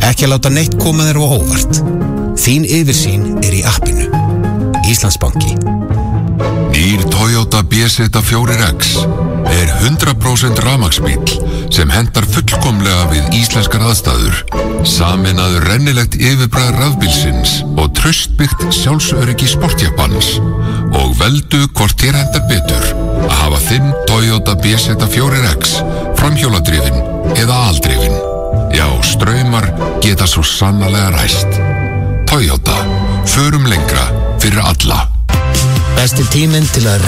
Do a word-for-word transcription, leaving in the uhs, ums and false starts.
Ekki að láta neitt koma þér á óvart. Þín yfirsýn er í appinu. Íslandsbanki. Nýr Toyota B Z fjögur X er hundrað prósent rafmagnsbíll sem hentar fullkomlega við íslenskar aðstæður. Sameinaður rennilegt yfirbragð rafbílsins og traustbyggt sjálfsöryggi sportjappans. Og veldu hvort þér hentar betur að hafa þinn Toyota B Z fjögur X framhjóladrifin eða aldrifin. Já, straumar geta svo sannarlega ræst. Toyota, förum lengra fyrir alla. Besti tíminn til að